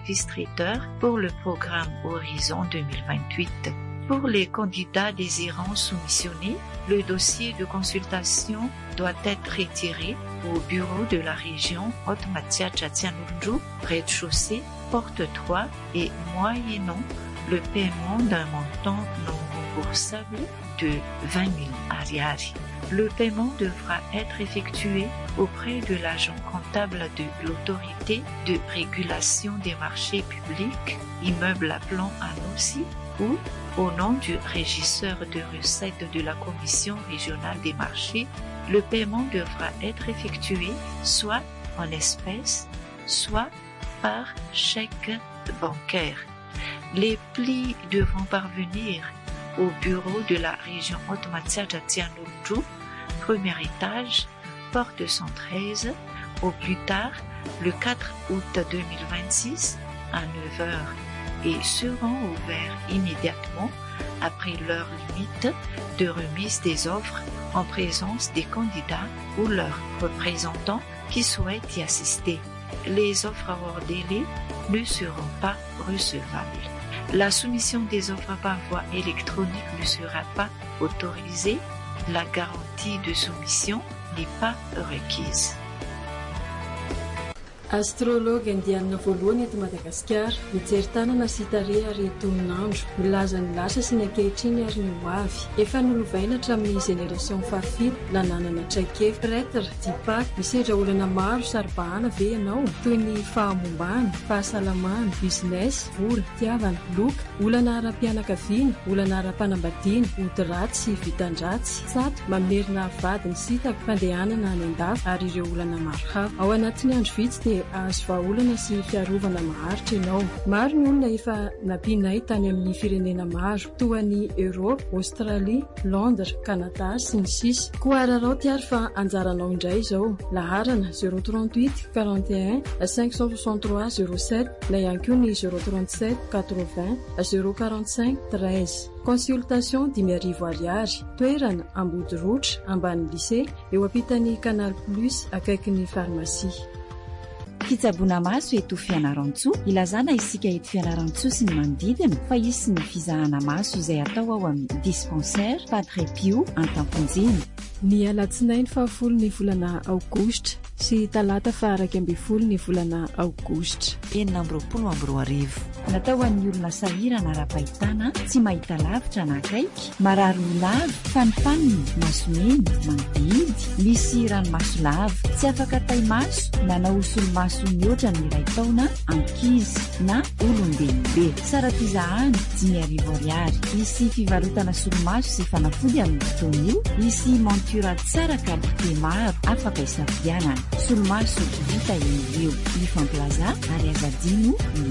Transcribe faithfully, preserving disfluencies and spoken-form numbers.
service traiteur pour le programme Horizon deux mille vingt-huit. Pour les candidats désirant soumissionner, le dossier de consultation doit être retiré au bureau de la région Haute-Mattia-Tchatianunju, rez-de-chaussée, porte trois et moyennant le paiement d'un montant non remboursable de vingt mille ariari. Le paiement devra être effectué auprès de l'agent comptable de l'autorité de régulation des marchés publics, immeuble à plan Anossi, ou au nom du régisseur de recettes de la Commission régionale des marchés. Le paiement devra être effectué soit en espèces, soit par chèque bancaire. Les plis devront parvenir au bureau de la région Haute-Mattia-Tchatianunju, premier étage, porte cent treize, au plus tard le quatre août deux mille vingt-six à neuf heures et seront ouverts immédiatement après l'heure limite de remise des offres en présence des candidats ou leurs représentants qui souhaitent y assister. Les offres hors délai ne seront pas recevables. La soumission des offres par voie électronique ne sera pas autorisée. La garantie de soumission n'est pas requise. Astrologue indianina voalohany eto Madagasikara mijery tanana sy tarehy ary toninandro milaza ny lasa sy ny ankehitriny ary ny ho avy. Efa nolovaina hatramin'ny génération fahafito nananana traikefa prêtre dipak misedra olana maro saribahana ve ianao toy ny fahamombana, fahasalamana, business, vola, tiavana, loka, olana ara-pianakaviana, olana ara-panambadiana, ody ratsy sy vitan-dratsy, sato, mamerina vadiny sitako, fandehanana any an-dafy ary ireo olana maro hafa. Ao anatin'ny andro vitsy dia azo vahaolana sy fiarovana maharitra ianao. Maro ny olona efa nampinay tany amin'ny firenena maro toa ny Europe, Australie, Londres, Canada sy ny sisa. Koararao tiary fa anjaranao indray izao. Laharana zéro trente-huit quarante et un cinq cent soixante-trois zéro sept na ihany koa ny zéro trente-sept quatre-vingts zéro quarante-cinq treize. Consultation dimy arivo ariary. Toerana Ambodirotra ambany lycée eo ampitan'ny Canal Plus akaikin'ny pharmacie. Fitsaboana maso eto Fianarantsoa, ilazana isika eto Fianarantsoa sy ny manodidina fa isy ny fizahana maso izay atao ao amin'ny dispensaire Padre Pio Antamponjina. Ny alatsinainy fahafolo ny volana aogositra sy talata faha-raika ambin'ny folo ny volana aogositra. Enina amby roapolo amby roa arivo. Natao an'ny olona sahirana ara-pahitana, tsy mahita lavitra na akaiky, marary ho lava, fanifaniny, masomeny, mandidy, misy ranomaso lava, tsy afaka tay-maso, na naosolo-maso mihoatra ny iray taona, ankizy na olon-dehibe. Sara fizahana, dimy arivo ariary. Misy fivarotana solomaso sy fanafody amin'ny fotoana io, misy montura tsara qualité maro, afaka isafidianana. Solomaso vita eny io, Lifan Plaza, ary Azadino,